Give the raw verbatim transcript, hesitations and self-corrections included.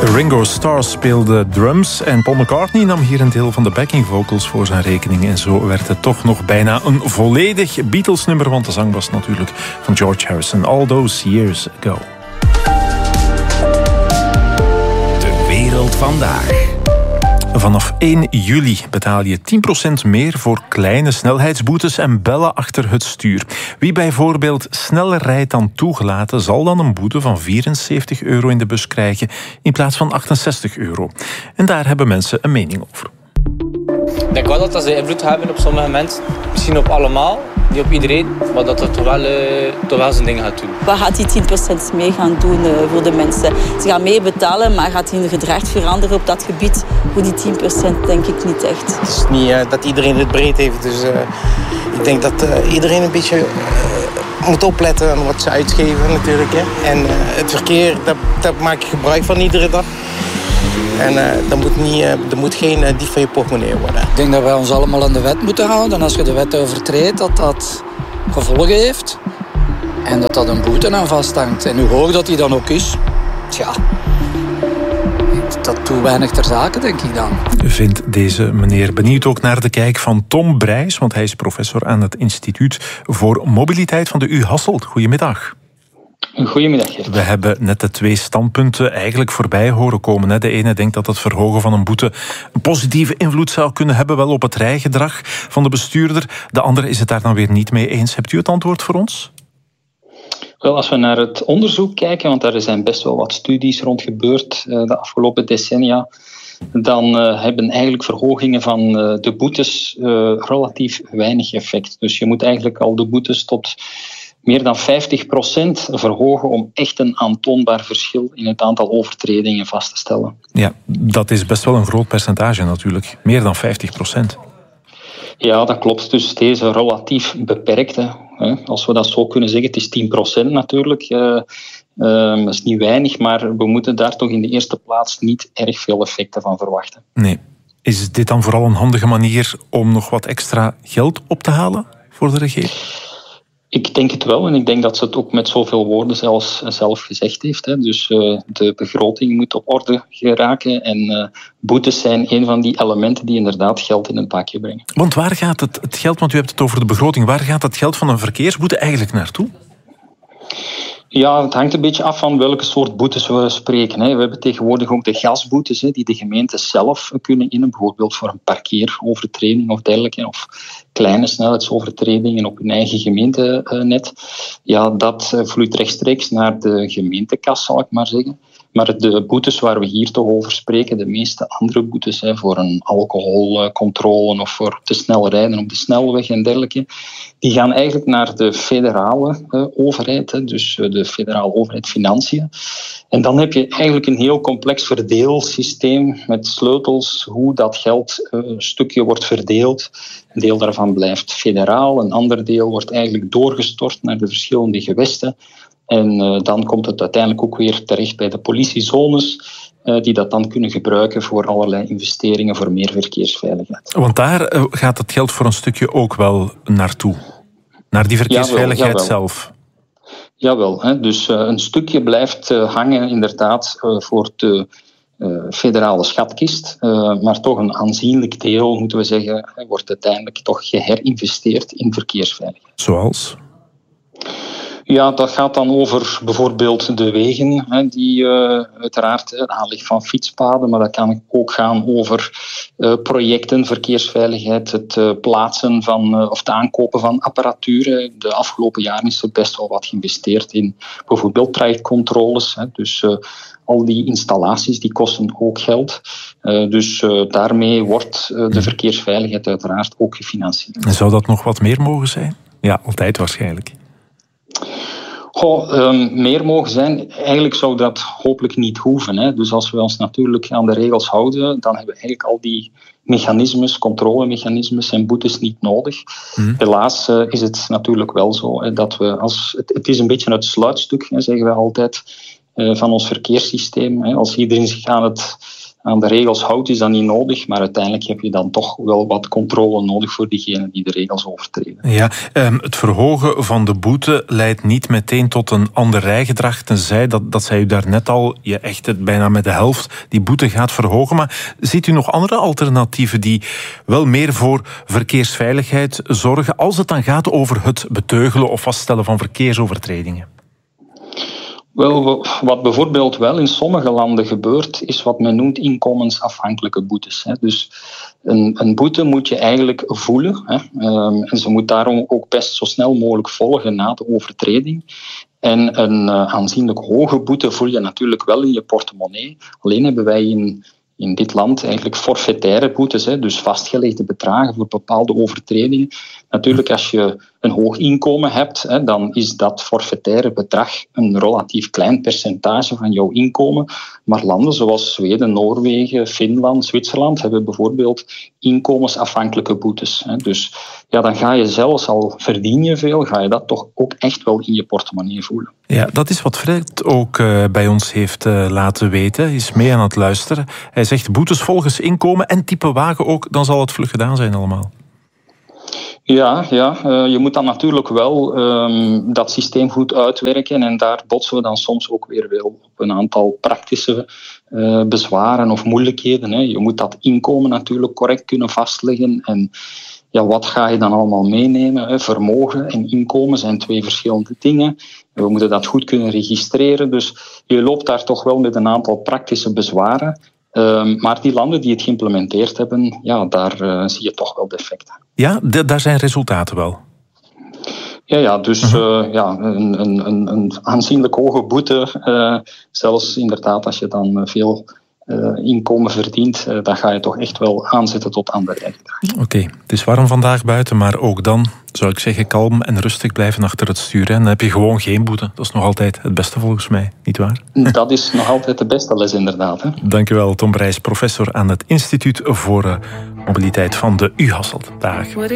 Ringo Starr speelde drums en Paul McCartney nam hier een deel van de backing vocals voor zijn rekening. En zo werd het toch nog bijna een volledig Beatles-nummer, want de zang was natuurlijk van George Harrison. All Those Years Ago. De wereld vandaag. Vanaf één juli betaal je tien procent meer voor kleine snelheidsboetes en bellen achter het stuur. Wie bijvoorbeeld sneller rijdt dan toegelaten, zal dan een boete van vierenzeventig euro in de bus krijgen in plaats van achtenzestig euro. En daar hebben mensen een mening over. Ik denk wel dat dat ze invloed hebben op sommige mensen. Misschien op allemaal, niet op iedereen. Maar dat het toch wel, uh, toch wel zijn ding gaat doen. Wat gaat die tien procent mee gaan doen uh, voor de mensen? Ze gaan meer betalen, maar gaat hun gedrag veranderen op dat gebied? Voor die tien procent denk ik niet echt. Het is niet uh, dat iedereen het breed heeft. Dus uh, ik denk dat uh, iedereen een beetje uh, moet opletten aan wat ze uitgeven natuurlijk. Hè. En uh, het verkeer, daar, daar maak je gebruik van iedere dag. En uh, dat moet, niet, uh, dat moet geen uh, dief van je portemonnee worden. Ik denk dat wij ons allemaal aan de wet moeten houden. En als je de wet overtreedt, dat dat gevolgen heeft. En dat dat een boete aan vasthangt. En hoe hoog dat die dan ook is, tja, dat doet weinig ter zake, denk ik dan. Vindt deze meneer. Benieuwd ook naar de kijk van Tom Brijs, want hij is professor aan het Instituut voor Mobiliteit van de U Hasselt. Goedemiddag. Goedemiddag. Gert. We hebben net de twee standpunten eigenlijk voorbij horen komen. De ene denkt dat het verhogen van een boete een positieve invloed zou kunnen hebben, wel op het rijgedrag van de bestuurder. De andere is het daar dan weer niet mee eens. Hebt u het antwoord voor ons? Wel, als we naar het onderzoek kijken, want daar zijn best wel wat studies rond gebeurd de afgelopen decennia, dan uh, hebben eigenlijk verhogingen van uh, de boetes uh, relatief weinig effect. Dus je moet eigenlijk al de boetes tot meer dan vijftig procent verhogen om echt een aantoonbaar verschil in het aantal overtredingen vast te stellen. Ja, dat is best wel een groot percentage natuurlijk. Meer dan vijftig procent. Ja, dat klopt. Dus deze relatief beperkte, hè, als we dat zo kunnen zeggen, het is tien procent natuurlijk. Uh, uh, dat is niet weinig, maar we moeten daar toch in de eerste plaats niet erg veel effecten van verwachten. Nee. Is dit dan vooral een handige manier om nog wat extra geld op te halen voor de regering? Ik denk het wel en ik denk dat ze het ook met zoveel woorden zelfs zelf gezegd heeft. Hè. Dus uh, de begroting moet op orde geraken en uh, boetes zijn een van die elementen die inderdaad geld in het bakje brengen. Want waar gaat het, het geld, want u hebt het over de begroting, waar gaat het geld van een verkeersboete eigenlijk naartoe? Ja, het hangt een beetje af van welke soort boetes we spreken. We hebben tegenwoordig ook de gasboetes die de gemeenten zelf kunnen innen, bijvoorbeeld voor een parkeerovertreding of dergelijke, of kleine snelheidsovertredingen op hun eigen gemeentenet. Ja, dat vloeit rechtstreeks naar de gemeentekas, zal ik maar zeggen. Maar de boetes waar we hier toch over spreken, de meeste andere boetes hè, voor een alcoholcontrole of voor te snel rijden op de snelweg en dergelijke, die gaan eigenlijk naar de federale uh, overheid, hè, dus uh, de federale overheid Financiën. En dan heb je eigenlijk een heel complex verdeelsysteem met sleutels, hoe dat geld uh, een stukje wordt verdeeld. Een deel daarvan blijft federaal, een ander deel wordt eigenlijk doorgestort naar de verschillende gewesten. En uh, dan komt het uiteindelijk ook weer terecht bij de politiezones, uh, die dat dan kunnen gebruiken voor allerlei investeringen voor meer verkeersveiligheid. Want daar uh, gaat het geld voor een stukje ook wel naartoe. Naar die verkeersveiligheid jawel, jawel. zelf. Jawel, hè. Dus uh, een stukje blijft uh, hangen inderdaad uh, voor de uh, federale schatkist. Uh, maar toch een aanzienlijk deel, moeten we zeggen, wordt uiteindelijk toch geherinvesteerd in verkeersveiligheid. Zoals? Ja, dat gaat dan over bijvoorbeeld de wegen, hè, die uh, uiteraard het aanleg van fietspaden, maar dat kan ook gaan over uh, projecten, verkeersveiligheid, het uh, plaatsen van uh, of het aankopen van apparatuur. De afgelopen jaren is er best wel wat geïnvesteerd in bijvoorbeeld trajectcontroles. Hè, dus uh, al die installaties die kosten ook geld. Uh, dus uh, daarmee wordt uh, de verkeersveiligheid uiteraard ook gefinancierd. En zou dat nog wat meer mogen zijn? Ja, altijd waarschijnlijk. Goh, um, meer mogen zijn. Eigenlijk zou dat hopelijk niet hoeven. Hè. Dus als we ons natuurlijk aan de regels houden, dan hebben we eigenlijk al die mechanismes, controlemechanismes en boetes niet nodig. Mm. Helaas uh, is het natuurlijk wel zo hè, dat we, als het, het is een beetje het sluitstuk, hè, zeggen we altijd, uh, van ons verkeerssysteem. Hè. Als iedereen zich aan het aan de regels houdt, is dat niet nodig. Maar uiteindelijk heb je dan toch wel wat controle nodig voor diegenen die de regels overtreden. Ja, um, het verhogen van de boete leidt niet meteen tot een ander rijgedrag. Tenzij, dat, dat zei u daarnet al, je echt het bijna met de helft die boete gaat verhogen. Maar ziet u nog andere alternatieven die wel meer voor verkeersveiligheid zorgen, als het dan gaat over het beteugelen of vaststellen van verkeersovertredingen? Wel, wat bijvoorbeeld wel in sommige landen gebeurt, is wat men noemt inkomensafhankelijke boetes. Dus een, een boete moet je eigenlijk voelen. Hè. En ze moet daarom ook best zo snel mogelijk volgen na de overtreding. En een aanzienlijk hoge boete voel je natuurlijk wel in je portemonnee. Alleen hebben wij in... in dit land eigenlijk forfaitaire boetes, hè, dus vastgelegde bedragen voor bepaalde overtredingen. Natuurlijk, als je een hoog inkomen hebt, hè, dan is dat forfaitaire bedrag een relatief klein percentage van jouw inkomen. Maar landen zoals Zweden, Noorwegen, Finland, Zwitserland hebben bijvoorbeeld inkomensafhankelijke boetes. Hè. Dus ja, dan ga je zelfs al verdien je veel, ga je dat toch ook echt wel in je portemonnee voelen. Ja, dat is wat Fred ook uh, bij ons heeft uh, laten weten. Hij is mee aan het luisteren. Hij zegt boetes volgens inkomen en type wagen ook, dan zal het vlug gedaan zijn allemaal. Ja, ja uh, je moet dan natuurlijk wel um, dat systeem goed uitwerken en daar botsen we dan soms ook weer wel op een aantal praktische uh, bezwaren of moeilijkheden. Hè. Je moet dat inkomen natuurlijk correct kunnen vastleggen en ja, wat ga je dan allemaal meenemen? Hè? Vermogen en inkomen zijn twee verschillende dingen. We moeten dat goed kunnen registreren, dus je loopt daar toch wel met een aantal praktische bezwaren. Um, maar die landen die het geïmplementeerd hebben, ja, daar uh, zie je toch wel de effecten. Ja, d- daar zijn resultaten wel. Ja, ja dus uh, ja, een, een, een aanzienlijk hoge boete. Uh, zelfs inderdaad, als je dan veel uh, inkomen verdient, uh, dan ga je toch echt wel aanzetten tot ander rijgedrag. Oké, okay. Het is warm vandaag buiten, maar ook dan zou ik zeggen kalm en rustig blijven achter het stuur. En dan heb je gewoon geen boete. Dat is nog altijd het beste volgens mij, niet waar? Dat is nog altijd de beste les inderdaad. Hè? Dank u wel, Tom Brijs, professor aan het Instituut voor uh, Mobiliteit van de U Hasselt. Dag.